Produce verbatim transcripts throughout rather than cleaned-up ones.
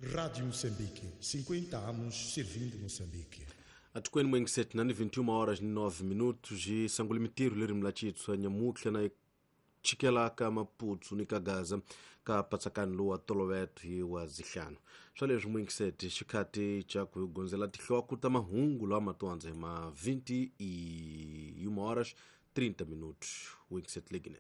Rádio Moçambique, cinquenta anos servindo Moçambique. Atukweni mwengiseti nani vinte e uma horas e nove minutos e sangulimitiru liri mlachitsu anyamukla na chikelaka maputsu ni kagaza ka patsakani lua tolovetu hi wa zihlanu. Swalezwi mwengiseti xikati cha kugonzela tihloku ta mahungu lawa matuanza ma vinte e uma horas trinta minutos. Mwengiseti leginen.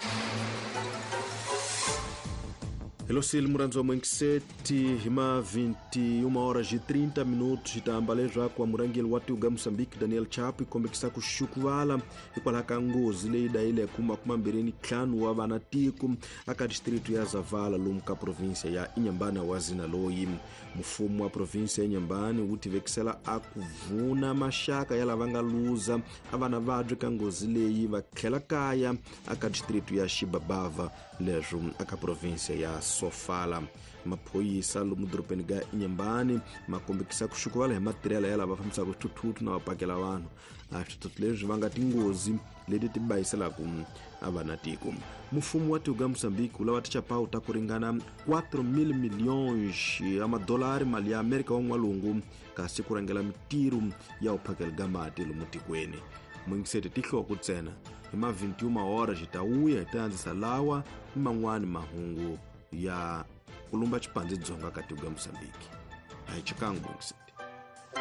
Hello sil muranzo mwengiseti hima vinte e uma horas e trinta minutos itaambalezwa kwa murangeli watu uga Moçambique Daniel Chapo ikombekisa kushukuvala ikwalaka ngozi leida ile kuma kuma mbireni klanu wa vanatiku aka distritu ya Zavala lumka provinsia ya Inhambane wazina loyi. Mufumu wa provinsia ya Inhambane utivekisela akuvuna mashaka yala vangaluza avana vadwe ka ngozi leyi vakhela kaya aka distritu ya Xibabava lezo aka provinsia ya Sofala. Maphoyisa lumudropeni ga Inhambane makombekisa kushukuvala hi materiala yala vafambisa kuthuthuthu na wapakela vanhu athuthuthu leswi vanga tingozi leti tibayisela ku avanatiko. Mufumu wa tiuga Moçambique ulawa tichapau ta kuringana quatro mil milhões ama dolari mali ya Amerika wa n'walungu kasi kurangela mitiru ya uphakela gamati lumutikweni. Mwengiseti tihloko tsena hima vinte e uma horas itauya itanzisa lawa man'wani mahungu ya kulumba chipandze dzonga ka tiuga Moçambique. Hai chikangu mwengiseti.